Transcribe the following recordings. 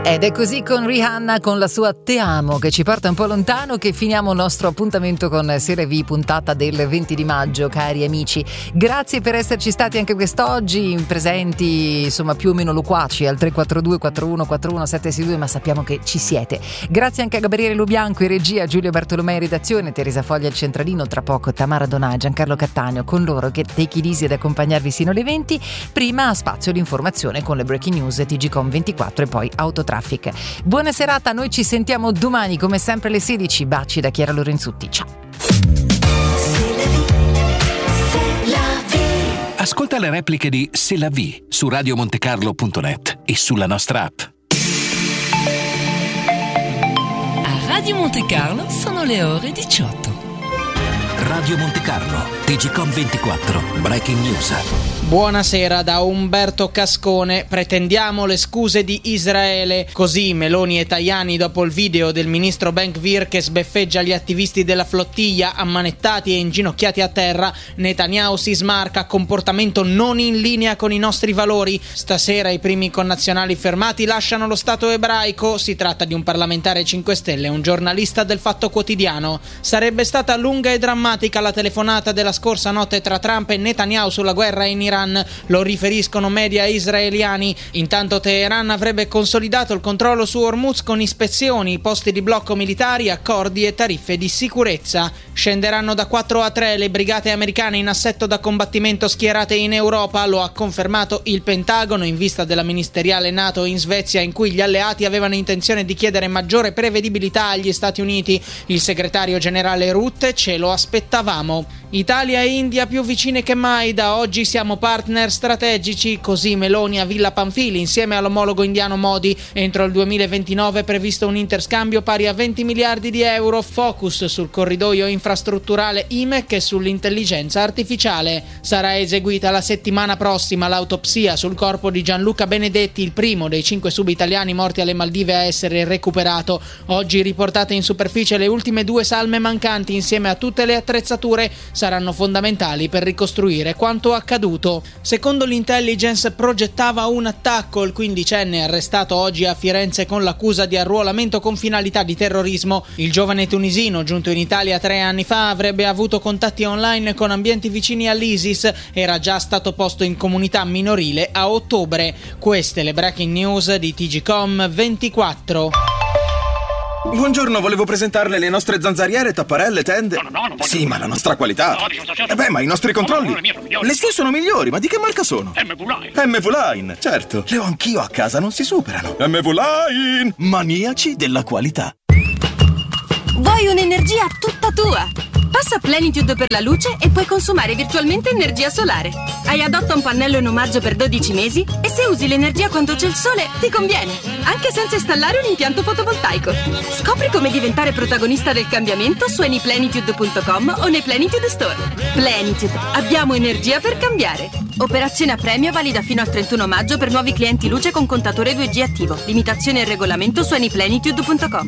Ed è così con Rihanna, con la sua Te amo, che ci porta un po' lontano, che finiamo il nostro appuntamento con Serie V, puntata del 20 di maggio, cari amici. Grazie per esserci stati anche quest'oggi, presenti, insomma, più o meno loquaci al 342 41 41 762, ma sappiamo che ci siete. Grazie anche a Gabriele Lubianco in regia, Giulio Bartolomei in redazione, Teresa Foglia al centralino, tra poco Tamara Donà, Giancarlo Cattaneo, con loro che take it easy ad accompagnarvi sino alle 20. Prima a spazio l'informazione con le breaking news TGcom 24 e poi Autotraffic. Buona serata, noi ci sentiamo domani come sempre alle 16. Baci da Chiara Lorenzutti, ciao. Ascolta le repliche di C'est la vie su radiomontecarlo.net e sulla nostra app. A Radio Monte Carlo sono le ore 18. Radio Monte Carlo, TGcom 24, breaking news. Buonasera da Umberto Cascone. Pretendiamo le scuse di Israele. Così Meloni e Tajani dopo il video del ministro Ben-Gvir che sbeffeggia gli attivisti della flottiglia ammanettati e inginocchiati a terra. Netanyahu si smarca: comportamento non in linea con i nostri valori. Stasera i primi connazionali fermati lasciano lo Stato ebraico. Si tratta di un parlamentare 5 Stelle e un giornalista del Fatto Quotidiano. Sarebbe stata lunga e drammatica la telefonata della scorsa notte tra Trump e Netanyahu sulla guerra in Iran. Lo riferiscono media israeliani. Intanto Teheran avrebbe consolidato il controllo su Hormuz con ispezioni, posti di blocco militari, accordi e tariffe di sicurezza. Scenderanno da 4 a 3 le brigate americane in assetto da combattimento schierate in Europa. Lo ha confermato il Pentagono in vista della ministeriale NATO in Svezia, in cui gli alleati avevano intenzione di chiedere maggiore prevedibilità agli Stati Uniti. Il segretario generale Rutte: ce lo aspettavamo. Italia e India più vicine che mai, da oggi siamo partner strategici, così Meloni a Villa Pamphili insieme all'omologo indiano Modi. Entro il 2029 è previsto un interscambio pari a 20 miliardi di euro, focus sul corridoio infrastrutturale IMEC e sull'intelligenza artificiale. Sarà eseguita la settimana prossima l'autopsia sul corpo di Gianluca Benedetti, il primo dei 5 sub-italiani morti alle Maldive a essere recuperato. Oggi riportate in superficie le ultime 2 salme mancanti insieme a tutte le attrezzature saranno fondamentali per ricostruire quanto accaduto. Secondo l'intelligence progettava un attacco. Il 15enne arrestato oggi a Firenze con l'accusa di arruolamento con finalità di terrorismo. Il giovane tunisino, giunto in Italia 3 anni fa, avrebbe avuto contatti online con ambienti vicini all'ISIS. Era già stato posto in comunità minorile a ottobre. Queste le breaking news di TGcom 24. Buongiorno, volevo presentarle le nostre zanzariere, tapparelle, tende. No, sì, ma la nostra qualità. Ma i nostri controlli. Le sue sono migliori, ma di che marca sono? MV-Line, certo. Le ho anch'io a casa, non si superano. MV-Line, maniaci della qualità. Vuoi un'energia tutta tua? Passa Plenitude per la luce e puoi consumare virtualmente energia solare. Hai adotta un pannello in omaggio per 12 mesi e se usi l'energia quando c'è il sole ti conviene, anche senza installare un impianto fotovoltaico. Scopri come diventare protagonista del cambiamento su anyplenitude.com o nei Plenitude Store. Plenitude, abbiamo energia per cambiare. Operazione a premio valida fino al 31 maggio per nuovi clienti luce con contatore 2G attivo. Limitazione e regolamento su anyplenitude.com.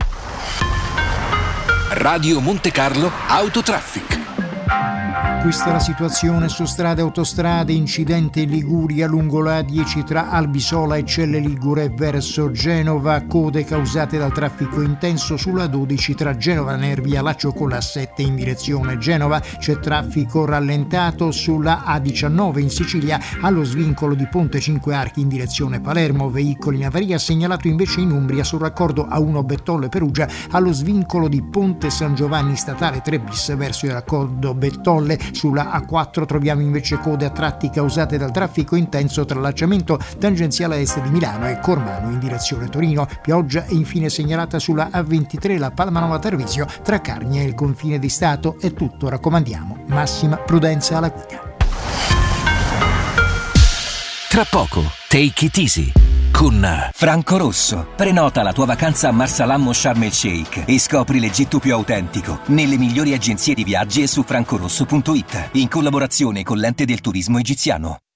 Radio Monte Carlo Autotraffic. Questa è la situazione su strade e autostrade. Incidente in Liguria lungo la A10 tra Albisola e Celle Ligure verso Genova. Code causate dal traffico intenso sulla 12 tra Genova Nervi e Laccio con la 7 in direzione Genova. C'è traffico rallentato sulla A19 in Sicilia allo svincolo di Ponte Cinque Archi in direzione Palermo. Veicoli in avaria. Segnalato invece in Umbria sul raccordo A1 Bettolle Perugia allo svincolo di Ponte San Giovanni statale 3 bis verso il raccordo Bettolle. Sulla A4 troviamo invece code a tratti causate dal traffico intenso tra l'allacciamento tangenziale est di Milano e Cormano in direzione Torino. Pioggia è infine segnalata sulla A23 la Palmanova Tarvisio tra Carnia e il confine di Stato. È tutto, raccomandiamo massima prudenza alla guida. Tra poco Take It Easy con Franco Rosso. Prenota la tua vacanza a Marsalam o Sharm el Sheikh e scopri l'Egitto più autentico nelle migliori agenzie di viaggi e su francorosso.it in collaborazione con l'Ente del Turismo Egiziano.